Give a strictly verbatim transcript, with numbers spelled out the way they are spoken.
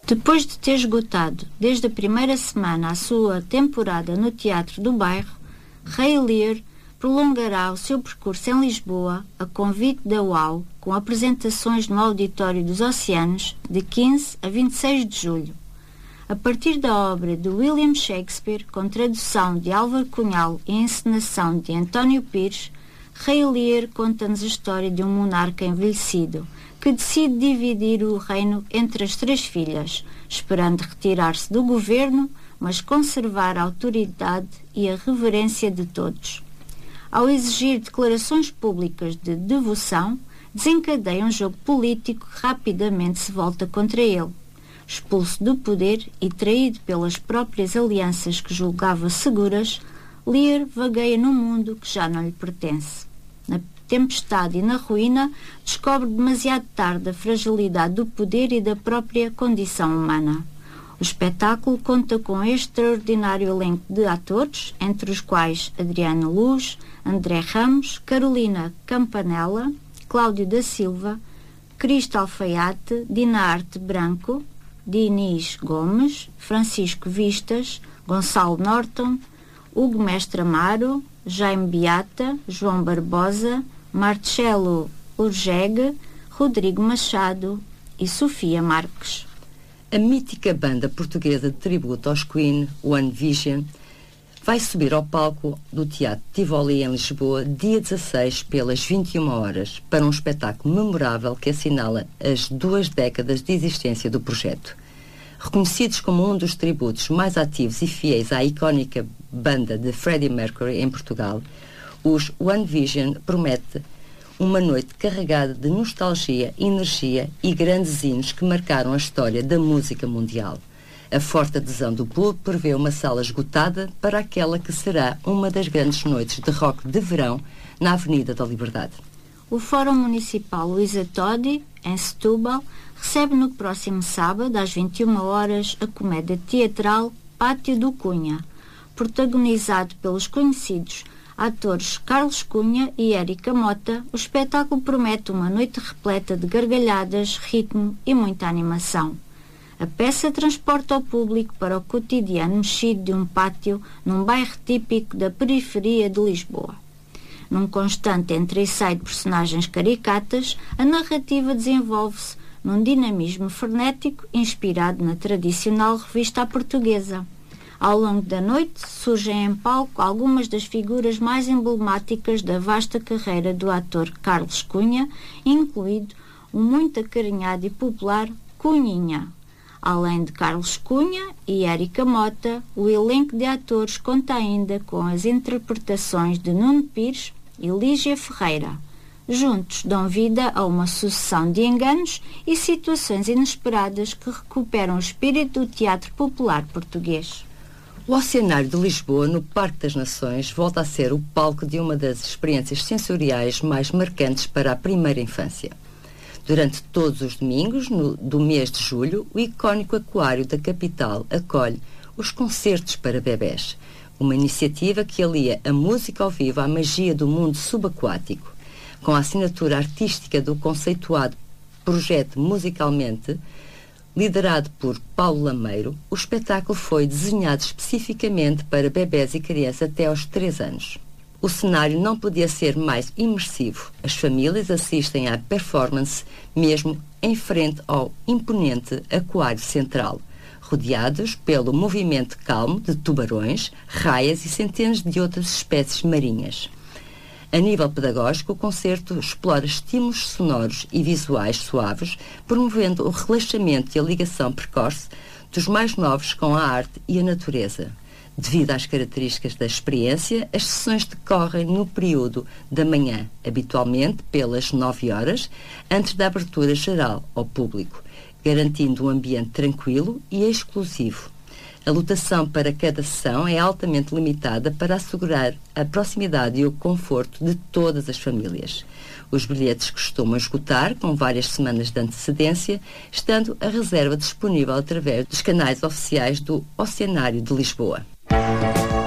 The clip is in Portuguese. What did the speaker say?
Depois de ter esgotado, desde a primeira semana, a sua temporada no Teatro do Bairro, Ray Lear prolongará o seu percurso em Lisboa, a convite da U A U, com apresentações no Auditório dos Oceanos, de quinze a vinte e seis de julho. A partir da obra de William Shakespeare, com tradução de Álvaro Cunhal e encenação de António Pires, Ray Lear conta-nos a história de um monarca envelhecido, que decide dividir o reino entre as três filhas, esperando retirar-se do governo, mas conservar a autoridade e a reverência de todos. Ao exigir declarações públicas de devoção, desencadeia um jogo político que rapidamente se volta contra ele. Expulso do poder e traído pelas próprias alianças que julgava seguras, Lear vagueia num mundo que já não lhe pertence. Na tempestade e na ruína, descobre demasiado tarde a fragilidade do poder e da própria condição humana. O espetáculo conta com um extraordinário elenco de atores, entre os quais Adriano Luz, André Ramos, Carolina Campanella, Cláudio da Silva, Cristo Alfaiate, Dina Arte Branco, Diniz Gomes, Francisco Vistas, Gonçalo Norton, Hugo Mestre Amaro, Jaime Beata, João Barbosa, Marcelo Urjegue, Rodrigo Machado e Sofia Marques. A mítica banda portuguesa de tributo aos Queen, One Vision, vai subir ao palco do Teatro Tivoli em Lisboa dia dezasseis pelas vinte e uma horas para um espetáculo memorável que assinala as duas décadas de existência do projeto. Reconhecidos como um dos tributos mais ativos e fiéis à icónica banda de Freddie Mercury em Portugal, os One Vision promete uma noite carregada de nostalgia, energia e grandes hinos que marcaram a história da música mundial. A forte adesão do público prevê uma sala esgotada para aquela que será uma das grandes noites de rock de verão na Avenida da Liberdade. O Fórum Municipal Luísa Todi, em Setúbal, recebe no próximo sábado, às vinte e uma horas, a comédia teatral Pátio do Cunha, protagonizado pelos conhecidos atores Carlos Cunha e Érica Mota. O espetáculo promete uma noite repleta de gargalhadas, ritmo e muita animação. A peça transporta o público para o cotidiano mexido de um pátio num bairro típico da periferia de Lisboa. Num constante entra e sai de personagens caricatas, a narrativa desenvolve-se num dinamismo frenético inspirado na tradicional revista à portuguesa. Ao longo da noite, surgem em palco algumas das figuras mais emblemáticas da vasta carreira do ator Carlos Cunha, incluído o muito acarinhado e popular Cunhinha. Além de Carlos Cunha e Érica Mota, o elenco de atores conta ainda com as interpretações de Nuno Pires e Lígia Ferreira. Juntos dão vida a uma sucessão de enganos e situações inesperadas que recuperam o espírito do teatro popular português. O Oceanário de Lisboa, no Parque das Nações, volta a ser o palco de uma das experiências sensoriais mais marcantes para a primeira infância. Durante todos os domingos no, do mês de julho, o icónico aquário da capital acolhe os concertos para bebés, uma iniciativa que alia a música ao vivo à magia do mundo subaquático. Com a assinatura artística do conceituado projeto Musicalmente, liderado por Paulo Lameiro, o espetáculo foi desenhado especificamente para bebés e crianças até aos três anos. O cenário não podia ser mais imersivo. As famílias assistem à performance mesmo em frente ao imponente aquário central, rodeados pelo movimento calmo de tubarões, raias e centenas de outras espécies marinhas. A nível pedagógico, o concerto explora estímulos sonoros e visuais suaves, promovendo o relaxamento e a ligação precoce dos mais novos com a arte e a natureza. Devido às características da experiência, as sessões decorrem no período da manhã, habitualmente pelas nove horas, antes da abertura geral ao público, garantindo um ambiente tranquilo e exclusivo. A lotação para cada sessão é altamente limitada para assegurar a proximidade e o conforto de todas as famílias. Os bilhetes costumam esgotar com várias semanas de antecedência, estando a reserva disponível através dos canais oficiais do Oceanário de Lisboa.